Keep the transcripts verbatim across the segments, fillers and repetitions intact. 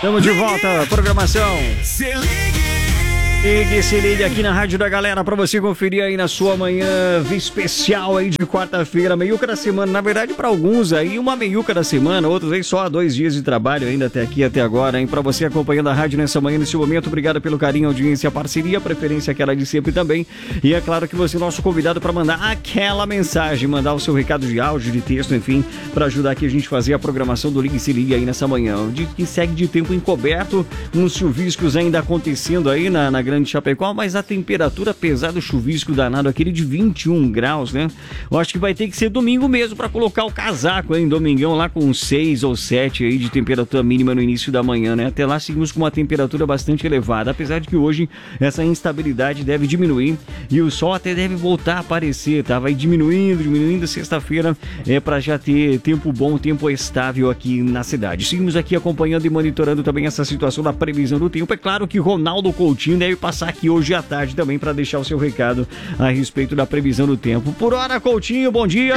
Estamos de volta, programação. Se ligue. Ligue, se ligue aqui na Rádio da Galera pra você conferir aí na sua manhã especial aí de quarta-feira, meiuca da semana. Na verdade, pra alguns aí, uma meiuca da semana, outros aí só dois dias de trabalho ainda até aqui, até agora, hein? Pra você acompanhando a rádio nessa manhã, nesse momento, obrigado pelo carinho, audiência, parceria, preferência aquela de sempre também. E é claro que você é nosso convidado pra mandar aquela mensagem, mandar o seu recado de áudio, de texto, enfim, pra ajudar aqui a gente fazer a programação do Ligue se Ligue aí nessa manhã. De que segue de tempo encoberto, uns chuviscos ainda acontecendo aí na, na Grande Chapecó, mas a temperatura, apesar do chuvisco danado, aquele de vinte e um graus, né? Eu acho que vai ter que ser domingo mesmo para colocar o casaco, hein? Domingão lá com seis ou sete aí de temperatura mínima no início da manhã, né? Até lá seguimos com uma temperatura bastante elevada, apesar de que hoje essa instabilidade deve diminuir e o sol até deve voltar a aparecer, tá? Vai diminuindo, diminuindo sexta-feira é para já ter tempo bom, tempo estável aqui na cidade. Seguimos aqui acompanhando e monitorando também essa situação da previsão do tempo. É claro que Ronaldo Coutinho deve passar aqui hoje à tarde também para deixar o seu recado a respeito da previsão do tempo. Por hora, Coutinho, bom dia.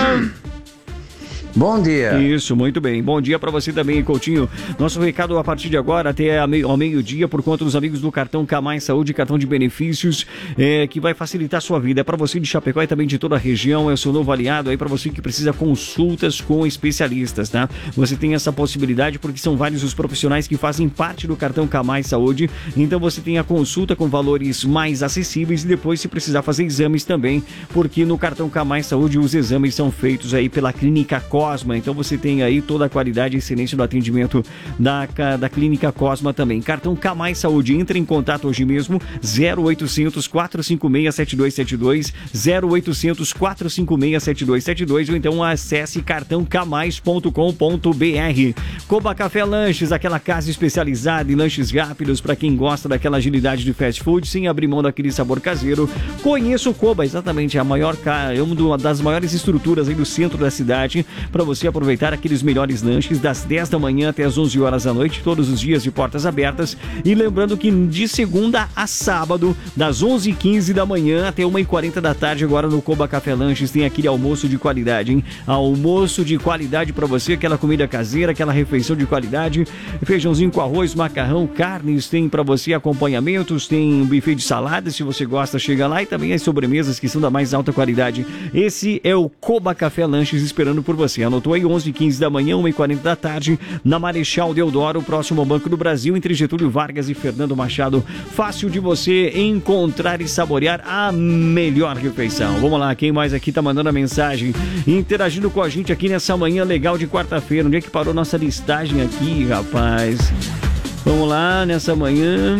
Bom dia. Isso, muito bem. Bom dia para você também, Coutinho. Nosso recado a partir de agora até ao meio-dia por conta dos amigos do cartão Camais Saúde, cartão de benefícios, é, que vai facilitar a sua vida. É para você de Chapecó e também de toda a região. É o seu novo aliado aí para você que precisa consultas com especialistas, tá? Você tem essa possibilidade porque são vários os profissionais que fazem parte do cartão Camais Saúde. Então você tem a consulta com valores mais acessíveis e depois se precisar fazer exames também, porque no cartão Camais Saúde os exames são feitos aí pela Clínica Cosma. Então você tem aí toda a qualidade e excelência do atendimento da, da Clínica Cosma também. Cartão Camais Saúde, entre em contato hoje mesmo, zero oitocentos, quatrocentos e cinquenta e seis, sete dois sete dois, zero oitocentos, quatrocentos e cinquenta e seis, sete dois sete dois, ou então acesse cartão camais ponto com ponto b r. Coba Café Lanches, aquela casa especializada em lanches rápidos para quem gosta daquela agilidade de fast food, sem abrir mão daquele sabor caseiro. Conheça o Coba, exatamente, a maior, é uma das maiores estruturas aí do centro da cidade, para você aproveitar aqueles melhores lanches das dez da manhã até as onze horas da noite, todos os dias de portas abertas. E lembrando que de segunda a sábado, das onze e quinze da manhã até uma e quarenta da tarde, agora no Coba Café Lanches tem aquele almoço de qualidade, hein? Almoço de qualidade para você, aquela comida caseira, aquela refeição de qualidade, feijãozinho com arroz, macarrão, carnes, tem para você acompanhamentos, tem um buffet de saladas, se você gosta, chega lá, e também as sobremesas que são da mais alta qualidade. Esse é o Coba Café Lanches esperando por você. Anotou aí, onze e quinze da manhã, uma e quarenta da tarde, na Marechal Deodoro, próximo ao Banco do Brasil, entre Getúlio Vargas e Fernando Machado. Fácil de você encontrar e saborear a melhor refeição. Vamos lá, quem mais aqui tá mandando a mensagem, interagindo com a gente aqui nessa manhã legal de quarta-feira. Onde é que parou nossa listagem aqui, rapaz? Vamos lá, nessa manhã.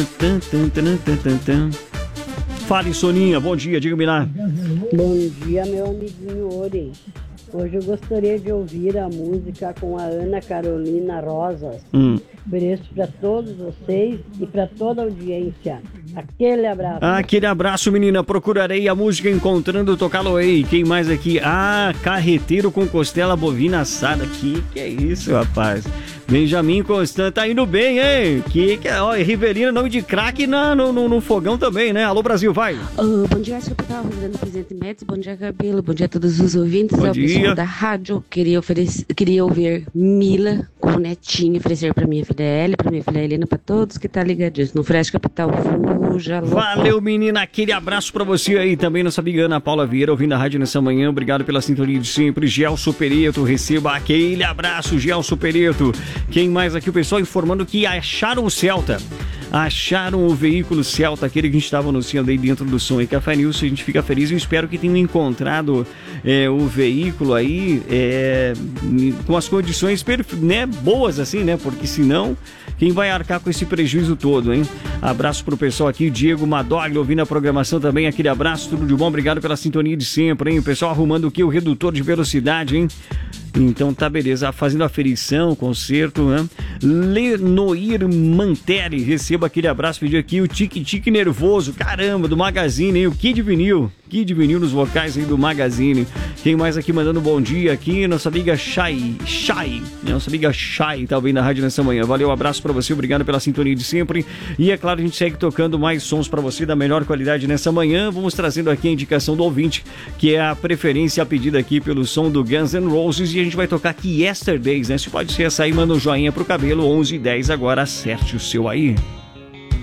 Fale, Soninha, bom dia, diga-me lá. Bom dia, meu amiguinho Ori. Hoje eu gostaria de ouvir a música com a Ana Carolina Rosas. Hum. Ofereço para todos vocês e para toda a audiência. Aquele abraço. Aquele abraço, menina. Procurarei a música Encontrando Tocá-lo-ei. Quem mais aqui? Ah, Carreteiro com Costela Bovina Assada. Que que é isso, rapaz? Benjamin Constant tá indo bem, hein? Que que é? Ó, Riverina, nome de craque na, no, no, no fogão também, né? Alô, Brasil, vai! Uh, bom dia, Capital, Fernando Presidente Médici. Bom dia, Cabelo. Bom dia a todos os ouvintes. Bom é o dia. pessoal da rádio. Queria, oferecer, queria ouvir Mila com o Netinho, oferecer pra minha filha Eli, pra minha filha Helena, pra todos que tá ligadinhos. No Fresh Capital, fuja louco. Valeu, menina. Aquele abraço pra você aí também, nossa amiga Ana Paula Vieira, ouvindo a rádio nessa manhã. Obrigado pela sintonia de sempre. Gelson Pereto, receba aquele abraço, Gelson Pereto. Quem mais aqui? O pessoal informando que acharam o Celta. Acharam o veículo Celta, aquele que a gente estava anunciando aí dentro do som e Café News. A gente fica feliz e eu espero que tenham encontrado é, o veículo aí é, com as condições né, boas assim, né? Porque senão, quem vai arcar com esse prejuízo todo, hein? Abraço pro pessoal aqui, Diego Madogli, ouvindo a programação também. Aquele abraço, tudo de bom, obrigado pela sintonia de sempre, hein? O pessoal arrumando aqui o redutor de velocidade, hein? Então tá, beleza, fazendo aferição, conserto, né? Lenoir Mantelli, receba aquele abraço, pediu aqui o Tique Tique Nervoso, caramba, do Magazine, hein? O Kid Vinil, Kid Vinil nos vocais aí do Magazine. Quem mais aqui mandando bom dia aqui? Nossa amiga Chay, Chay, nossa amiga Chay, tá ouvindo a rádio nessa manhã. Valeu, um abraço pra você, obrigado pela sintonia de sempre. E é claro, a gente segue tocando mais sons pra você da melhor qualidade nessa manhã. Vamos trazendo aqui a indicação do ouvinte, que é a preferência, a pedida aqui pelo som do Guns N' Roses. E a gente vai tocar aqui Yesterdays, né? Se pode ser essa aí, manda um joinha pro cabelo, onze e dez agora, acerte o seu aí.